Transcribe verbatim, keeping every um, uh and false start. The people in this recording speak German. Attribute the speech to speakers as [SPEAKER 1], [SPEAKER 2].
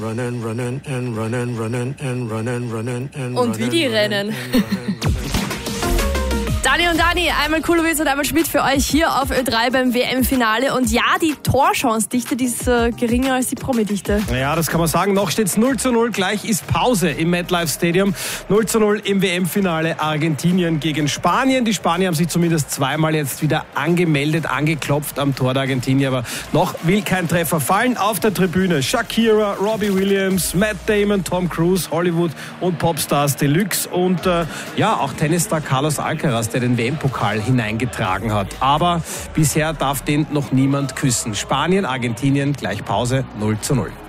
[SPEAKER 1] Runnen, runnen, and runnen, runnen, and runnen, runnen, and
[SPEAKER 2] Und wie die rennen. Dani und Dani, einmal Kulowitz und einmal Schmidt für euch hier auf Ö drei beim W M-Finale. Und ja, die Torchancedichte, die ist äh, geringer als die Promi-Dichte.
[SPEAKER 3] Ja, das kann man sagen. Noch steht es null zu null. Gleich ist Pause im MetLife Stadium. null zu null im W M-Finale Argentinien gegen Spanien. Die Spanier haben sich zumindest zweimal jetzt wieder angemeldet, angeklopft am Tor der Argentinier. Aber noch will kein Treffer fallen. Auf der Tribüne Shakira, Robbie Williams, Matt Damon, Tom Cruise, Hollywood und Popstars Deluxe. Und äh, ja, auch Tennisstar Carlos Alcaraz, der den W M-Pokal hineingetragen hat. Aber bisher darf den noch niemand küssen. Spanien, Argentinien, gleich Pause, null zu null.